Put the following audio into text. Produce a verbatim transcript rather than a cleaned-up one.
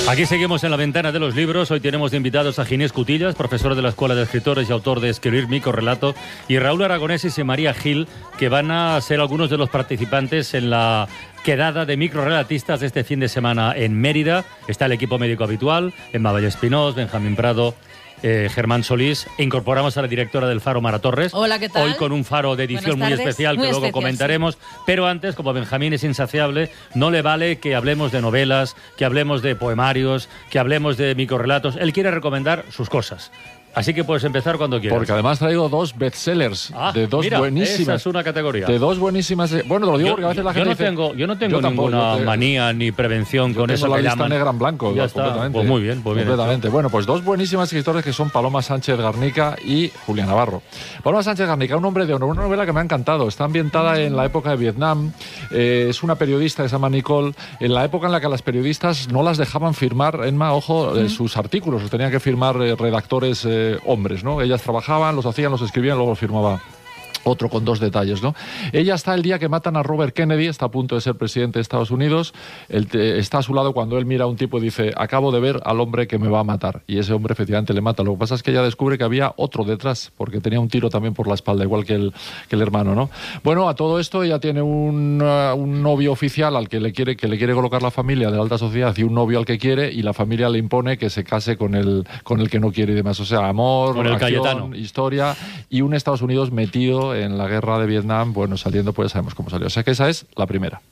Aquí seguimos en la ventana de los libros. Hoy tenemos de invitados a Ginés Cutillas, profesor de la Escuela de Escritores y autor de Escribir Microrrelato, y Raúl Aragonesis y María Gil, que van a ser algunos de los participantes en la quedada de microrelatistas de este fin de semana en Mérida. Está el equipo médico habitual, Emma Valle Espinós, Benjamín Prado, Eh, Germán Solís, e incorporamos a la directora del Faro, Mara Torres. Hola, ¿qué tal? Hoy con un Faro de edición muy especial muy que luego especial, comentaremos. Sí. Pero antes, como Benjamín es insaciable, no le vale que hablemos de novelas, que hablemos de poemarios, que hablemos de microrelatos. Él quiere recomendar sus cosas. Así que puedes empezar cuando quieras. Porque además traigo dos bestsellers ah, de dos mira, buenísimas. Esa es una categoría. De dos buenísimas. Bueno, te lo digo yo, porque a veces la yo gente no dice, tengo, yo no tengo yo ninguna tampoco, te, manía ni prevención con eso la que lista llaman. negra en blanco. Ya está. Pues muy bien, pues bien. Completamente. Hecho. Bueno, pues dos buenísimas escritores que son Paloma Sánchez Garnica y Julián Navarro. Paloma Sánchez Garnica, un hombre de honor, una novela que me ha encantado. Está ambientada en la época de Vietnam. Eh, es una periodista que se llama Nicole. En la época en la que a las periodistas no las dejaban firmar, Emma, ojo, eh, sus artículos. Los tenían que firmar eh, redactores eh, hombres, ¿no? Ellas trabajaban, los hacían, los escribían, luego los firmaba otro con dos detalles, ¿no? Ella está el día que matan a Robert Kennedy, está a punto de ser presidente de Estados Unidos, él te, está a su lado cuando él mira a un tipo y dice, acabo de ver al hombre que me va a matar, y ese hombre efectivamente le mata. Lo que pasa es que ella descubre que había otro detrás, porque tenía un tiro también por la espalda, igual que el, que el hermano, ¿no? Bueno, a todo esto ella tiene un, uh, un novio oficial al que le quiere que le quiere colocar la familia de la alta sociedad y un novio al que quiere, y la familia le impone que se case con el, con el que no quiere y demás. O sea, amor, con el acción, Cayetano. Historia, y un Estados Unidos metido en la guerra de Vietnam, bueno, saliendo, pues sabemos cómo salió. O sea que esa es la primera.